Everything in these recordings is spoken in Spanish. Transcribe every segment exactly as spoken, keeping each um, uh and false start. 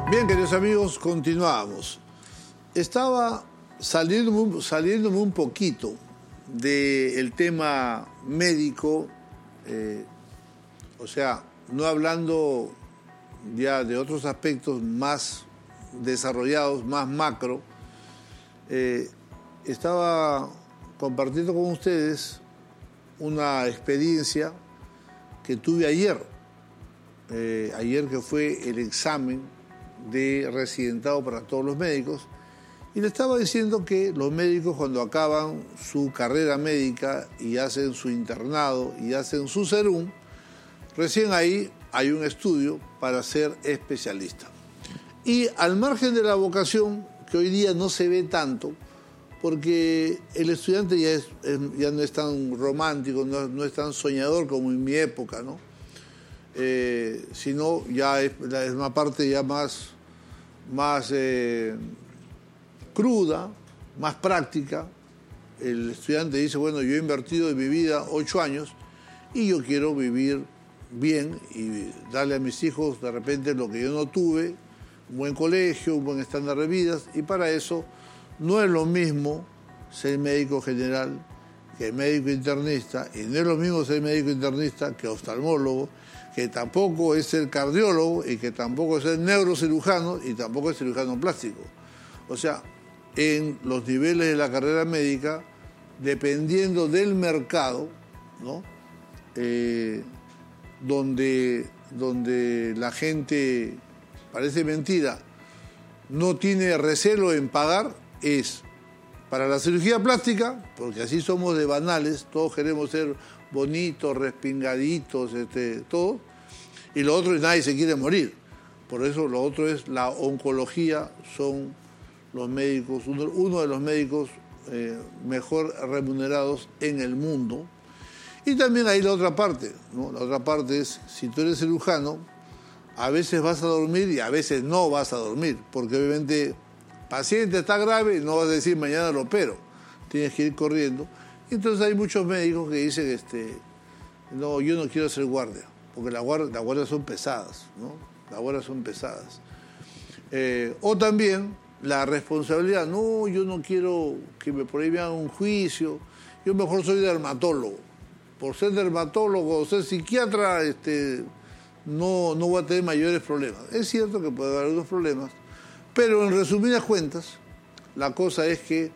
Bien, queridos amigos, continuamos. Estaba saliéndome, saliéndome un poquito del tema médico, eh, o sea, no hablando ya de otros aspectos más desarrollados, más macro. Eh, estaba compartiendo con ustedes una experiencia que tuve ayer, eh, ayer que fue el examen de residentado para todos los médicos, y le estaba diciendo que los médicos cuando acaban su carrera médica y hacen su internado y hacen su serum, recién ahí hay un estudio para ser especialista. Y al margen de la vocación, que hoy día no se ve tanto, porque el estudiante ya, es, ya no es tan romántico, no, no es tan soñador como en mi época, ¿no? Eh, sino ya es, es una parte ya más, más eh, cruda, más práctica. El estudiante dice, bueno, yo he invertido en mi vida ocho años y yo quiero vivir bien y darle a mis hijos de repente lo que yo no tuve, un buen colegio, un buen estándar de vida, y para eso no es lo mismo ser médico general que médico internista, y no es lo mismo ser médico internista que oftalmólogo, que tampoco es ser cardiólogo y que tampoco es ser neurocirujano y tampoco es cirujano plástico. O sea, en los niveles de la carrera médica, dependiendo del mercado, ¿no? Eh, donde, donde la gente, parece mentira, no tiene recelo en pagar, es para la cirugía plástica, porque así somos de banales, todos queremos ser bonitos, respingaditos, este, todo, y lo otro es nadie se quiere morir. Por eso lo otro es la oncología, son los médicos, uno, uno de los médicos eh, mejor remunerados en el mundo. Y también hay la otra parte, ¿no? La otra parte es, si tú eres cirujano, a veces vas a dormir y a veces no vas a dormir, porque obviamente paciente está grave, no vas a decir mañana lo opero, tienes que ir corriendo. Entonces hay muchos médicos que dicen, este, no, yo no quiero ser guardia, porque las guardias, las guardias son pesadas, ¿no? Las guardias son pesadas. Eh, o también la responsabilidad, no, yo no quiero que me prohíban un juicio, yo mejor soy dermatólogo. Por ser dermatólogo o ser psiquiatra, este, no, no voy a tener mayores problemas. Es cierto que puede haber algunos problemas, pero en resumidas cuentas, la cosa es que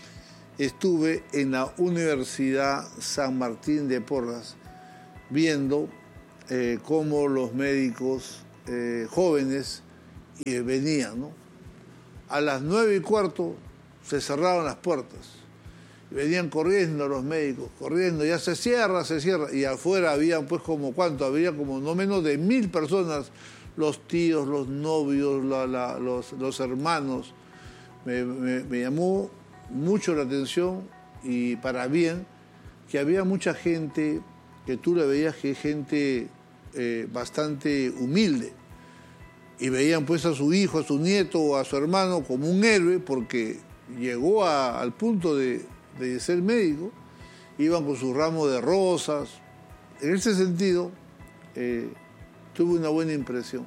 estuve en la Universidad San Martín de Porres viendo eh, cómo los médicos eh, jóvenes eh, venían, ¿no? A las nueve y cuarto se cerraron las puertas. Venían corriendo los médicos, corriendo, ya se cierra, se cierra. Y afuera había, pues, como cuánto, había como no menos de mil personas, los tíos, los novios, la, la, los, los hermanos. Me, me, me llamó mucho la atención, y para bien, que había mucha gente que tú le veías que es gente eh, bastante humilde, y veían pues a su hijo, a su nieto o a su hermano como un héroe porque llegó a, al punto de, de ser médico, iban con su ramo de rosas. En ese sentido eh, tuve una buena impresión.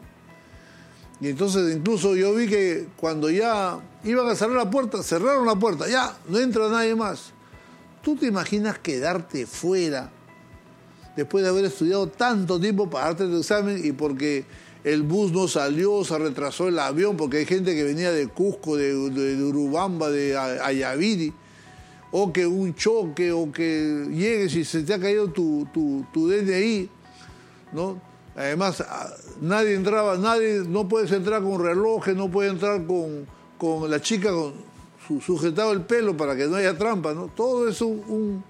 Y entonces incluso yo vi que cuando ya iban a cerrar la puerta, cerraron la puerta, ya, no entra nadie más. ¿Tú te imaginas quedarte fuera después de haber estudiado tanto tiempo para darte el examen y porque el bus no salió, se retrasó el avión, porque hay gente que venía de Cusco, de, de, de Urubamba, de Ayaviri, o que un choque, o que llegues y se te ha caído tu, tu, tu D N I, ¿no? Además, nadie entraba, nadie, no puedes entrar con relojes, no puedes entrar con, con la chica con su, sujetado el pelo para que no haya trampa, ¿no? Todo es un, un,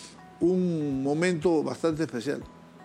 un momento bastante especial.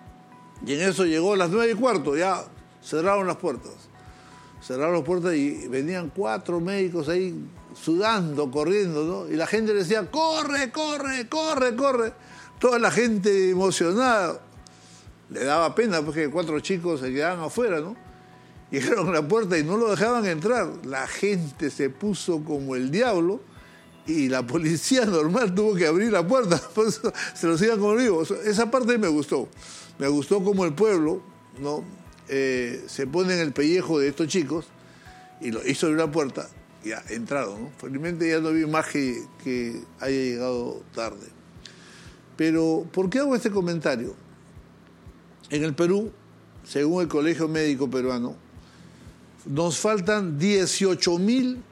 Y en eso llegó a las nueve y cuarto, ya cerraron las puertas. Cerraron las puertas y venían cuatro médicos ahí sudando, corriendo, ¿no? Y la gente le decía, corre, corre, corre, corre. Toda la gente emocionada. Le daba pena porque cuatro chicos se quedaban afuera, ¿no? Llegaron a la puerta y no lo dejaban entrar. La gente se puso como el diablo y la policía normal tuvo que abrir la puerta. Por eso se los iban como vivos. Esa parte me gustó. Me gustó como el pueblo, ¿no? Eh, se pone en el pellejo de estos chicos y lo hizo abrir la puerta, ya entraron, ¿no? Felizmente ya no vi más que, que haya llegado tarde. Pero, ¿por qué hago este comentario? En el Perú, según el Colegio Médico Peruano, nos faltan dieciocho mil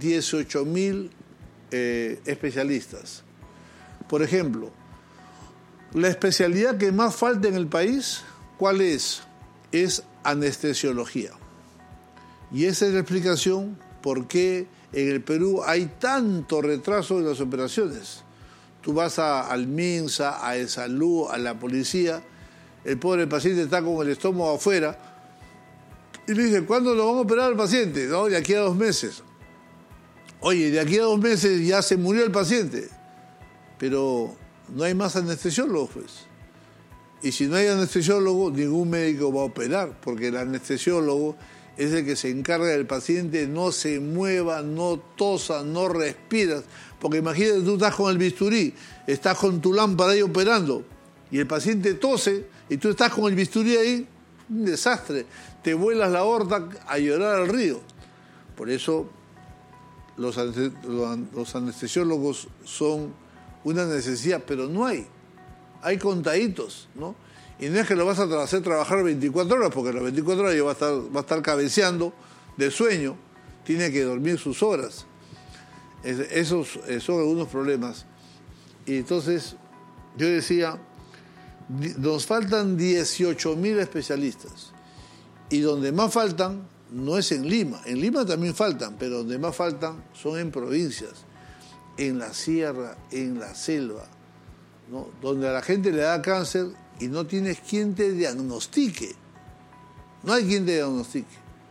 eh, especialistas. Por ejemplo, la especialidad que más falta en el país, ¿cuál es? Es anestesiología. Y esa es la explicación por qué en el Perú hay tanto retraso en las operaciones. Tú vas a, al MINSA, a El Salud, a la policía, el pobre paciente está con el estómago afuera y le dicen, ¿cuándo lo van a operar al paciente? No, de aquí a dos meses. Oye, de aquí a dos meses ya se murió el paciente, pero no hay más anestesiólogos, pues. Y si no hay anestesiólogo, ningún médico va a operar, porque el anestesiólogo es el que se encarga del paciente, no se mueva, no tosa, no respiras. Porque imagínate, tú estás con el bisturí, estás con tu lámpara ahí operando, y el paciente tose, y tú estás con el bisturí ahí, un desastre. Te vuelas la aorta a llorar al río. Por eso los, los anestesiólogos son una necesidad, pero no hay. Hay contaditos, ¿no? Y no es que lo vas a hacer trabajar veinticuatro horas, porque las veinticuatro horas ya va a estar, va a estar cabeceando de sueño, tiene que dormir sus horas. Es, esos son algunos problemas. Y entonces, yo decía, nos faltan dieciocho mil especialistas. Y donde más faltan no es en Lima. En Lima también faltan, pero donde más faltan son en provincias, en la sierra, en la selva, ¿no? Donde a la gente le da cáncer y no tienes quien te diagnostique. No hay quien te diagnostique.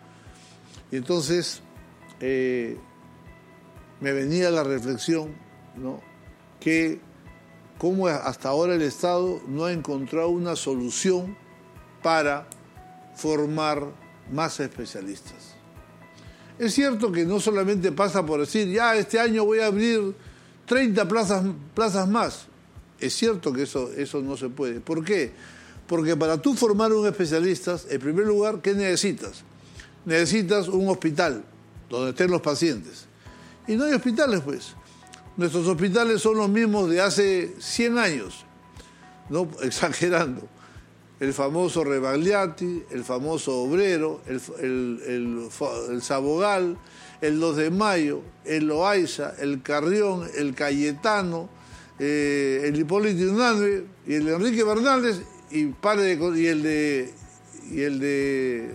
Y entonces eh, me venía la reflexión, ¿no? Que cómo hasta ahora el Estado no ha encontrado una solución para formar más especialistas. Es cierto que no solamente pasa por decir, ya este año voy a abrir treinta plazas, plazas más. Es cierto que eso, eso no se puede. ¿Por qué? Porque para tú formar un especialista, en primer lugar, ¿qué necesitas? Necesitas un hospital donde estén los pacientes. Y no hay hospitales, pues. Nuestros hospitales son los mismos de hace cien años, no exagerando. El famoso Rebagliati, el famoso Obrero, el, el, el, el Sabogal, el dos de mayo, el Loaiza, el Carrión, el Cayetano, eh, el Hipólito Hernández y el de Enrique Bernaldez y, pare de, y el de y el de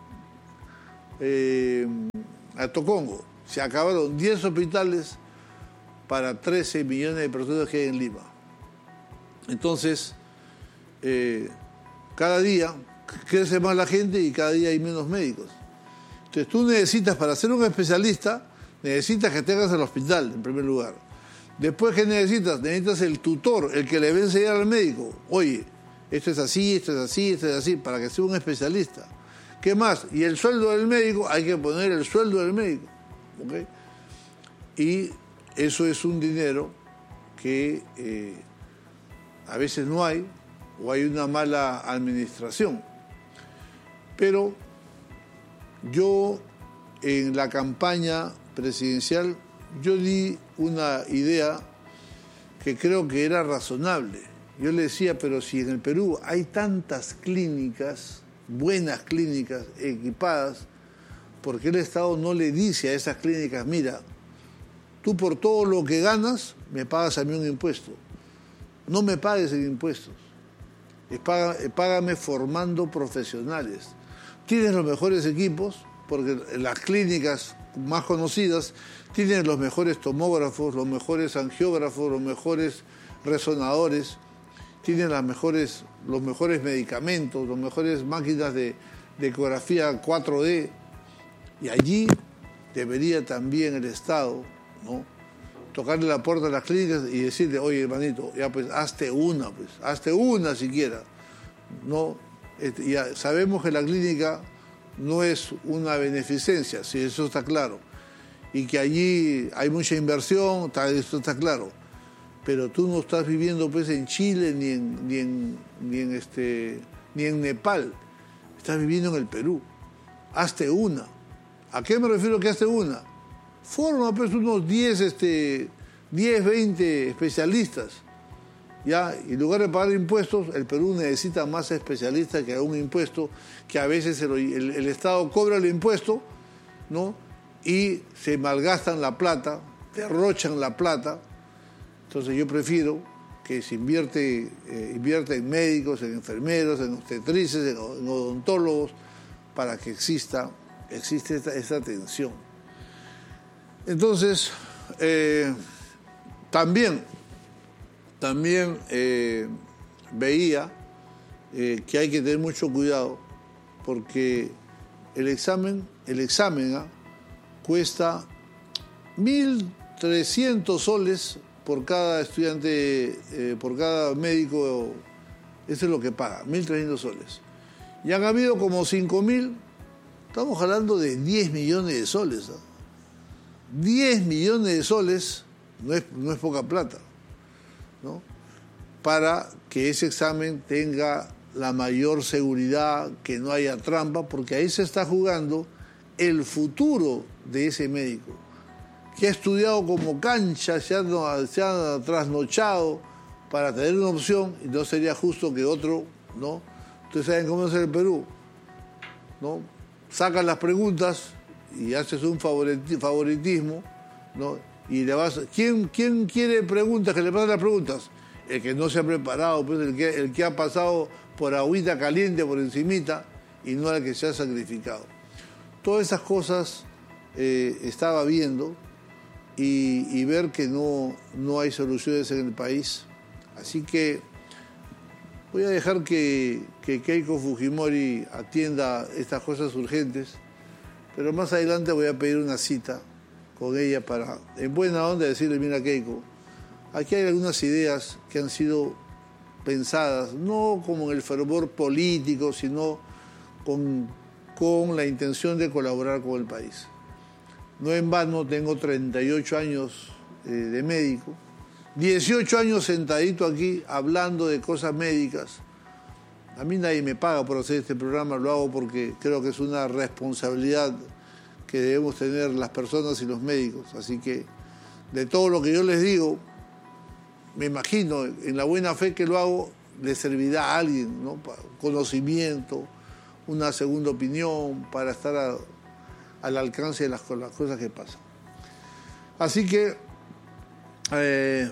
eh, Atocongo. Se acabaron diez hospitales para trece millones de personas que hay en Lima. Entonces, eh, cada día crece más la gente y cada día hay menos médicos. Entonces tú necesitas, para ser un especialista, necesitas que tengas el hospital, en primer lugar. Después, ¿qué necesitas? Necesitas el tutor, el que le va a enseñar al médico. Oye, esto es así, esto es así, esto es así, para que sea un especialista. ¿Qué más? Y el sueldo del médico, hay que poner el sueldo del médico. ¿Okay? Y eso es un dinero que eh, a veces no hay, o hay una mala administración. Pero yo, en la campaña presidencial, yo di una idea que creo que era razonable. Yo le decía, pero si en el Perú hay tantas clínicas, buenas clínicas, equipadas, ¿por qué el Estado no le dice a esas clínicas, mira, tú por todo lo que ganas me pagas a mí un impuesto? No me pagues en impuestos. Págame formando profesionales. Tienes los mejores equipos, porque las clínicas más conocidas tienen los mejores tomógrafos, los mejores angiógrafos, los mejores resonadores, tienen las mejores, los mejores medicamentos, las mejores máquinas de, de ecografía cuatro D. Y allí debería también el Estado, ¿no?, tocarle la puerta a las clínicas y decirle, oye, hermanito, ya pues hazte una, pues, hazte una siquiera. No, este, ya sabemos que la clínica no es una beneficencia, sí, eso está claro. Y que allí hay mucha inversión, esto está claro. Pero tú no estás viviendo pues en Chile ni en, ni en, ni en, este, ni en Nepal. Estás viviendo en el Perú. Hazte una. ¿A qué me refiero que hace una? Forma pues unos diez, este, diez, veinte especialistas. ¿Ya? Y en lugar de pagar impuestos, el Perú necesita más especialistas que un impuesto, que a veces el, el, el Estado cobra el impuesto, ¿no? Y se malgastan la plata, derrochan la plata. Entonces yo prefiero que se invierte, eh, invierte en médicos, en enfermeros, en obstetrices, en, en odontólogos, para que exista, existe esta, esta atención. Entonces, eh, también, también eh, veía eh, que hay que tener mucho cuidado, porque el examen, el examen ¿eh? cuesta mil trescientos soles por cada estudiante, eh, por cada médico. Eso es lo que paga, mil trescientos soles. Y han habido como cinco mil, estamos hablando de diez millones de soles. ¿eh? diez millones de soles no es, no es poca plata, ¿no? Para que ese examen tenga la mayor seguridad, que no haya trampa, porque ahí se está jugando el futuro de ese médico, que ha estudiado como cancha, se ha, se ha trasnochado para tener una opción, y no sería justo que otro, ¿no? Ustedes saben cómo es el Perú, ¿no? Sacas las preguntas y haces un favoritismo, ¿no? Y le vas, ¿quién, quién quiere preguntas, que le pasen las preguntas? El que no se ha preparado, pues el que, el que ha pasado por agüita caliente, por encimita, y no el que se ha sacrificado. Todas esas cosas eh, estaba viendo y, y ver que no, no hay soluciones en el país. Así que voy a dejar que, que Keiko Fujimori atienda estas cosas urgentes, pero más adelante voy a pedir una cita con ella para, en buena onda, decirle, mira Keiko, aquí hay algunas ideas que han sido pensadas, no como en el fervor político, sino con, con la intención de colaborar con el país. No en vano tengo treinta y ocho años eh, de médico, dieciocho años sentadito aquí hablando de cosas médicas. A mí nadie me paga por hacer este programa, lo hago porque creo que es una responsabilidad que debemos tener las personas y los médicos. Así que de todo lo que yo les digo, me imagino, en la buena fe que lo hago, le servirá a alguien, ¿no? Conocimiento, una segunda opinión, para estar a, al alcance de las, las cosas que pasan. Así que eh,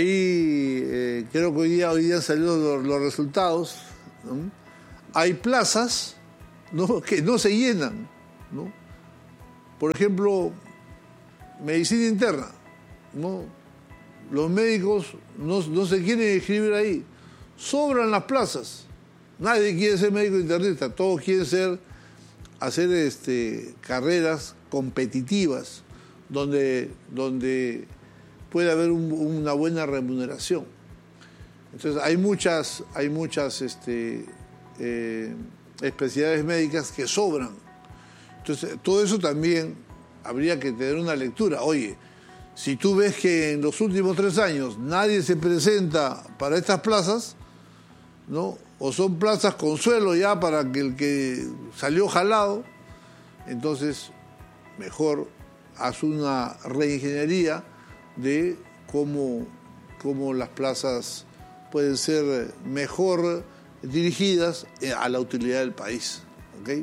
ahí eh, creo que hoy día, hoy día han salido los, los resultados, ¿no? Hay plazas, ¿no?, que no se llenan, ¿no? Por ejemplo, medicina interna, ¿no? Los médicos no, no se quieren inscribir ahí. Sobran las plazas. Nadie quiere ser médico internista. Todos quieren ser, hacer este, carreras competitivas donde, donde puede haber un, una buena remuneración. Entonces hay muchas, hay muchas este, eh, especialidades médicas que sobran. Entonces todo eso también habría que tener una lectura. Oye, si tú ves que en los últimos tres años nadie se presenta para estas plazas, ¿no?, o son plazas consuelo ya para que el que salió jalado, entonces mejor haz una reingeniería de cómo, cómo las plazas pueden ser mejor dirigidas a la utilidad del país, ¿ok?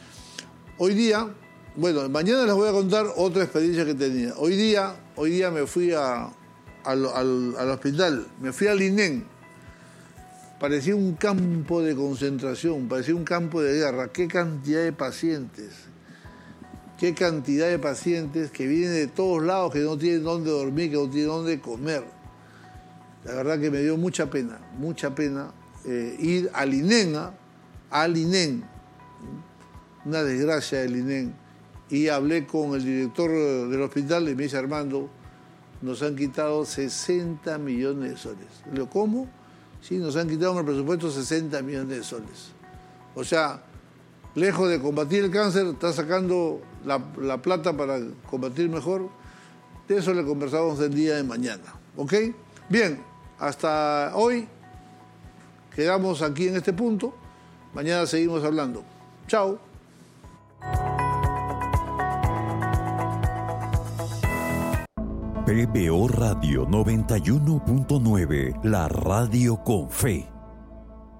Hoy día, bueno, mañana les voy a contar otra experiencia que tenía. Hoy día, hoy día me fui a, al, al, al hospital, me fui al I N E M. Parecía un campo de concentración, parecía un campo de guerra. Qué cantidad de pacientes, qué cantidad de pacientes que vienen de todos lados, que no tienen dónde dormir, que no tienen dónde comer. La verdad que me dio mucha pena, mucha pena eh, ir al I N E M, al I N E M, una desgracia del I N E M. Y hablé con el director del hospital y me dice, Armando, nos han quitado sesenta millones de soles. Le digo, ¿cómo? Sí, nos han quitado en el presupuesto sesenta millones de soles. O sea, lejos de combatir el cáncer, está sacando la, la plata para combatir mejor. De eso le conversamos el día de mañana. ¿Ok? Bien, hasta hoy quedamos aquí en este punto. Mañana seguimos hablando. Chao. P B O Radio noventa y uno punto nueve, la radio con fe.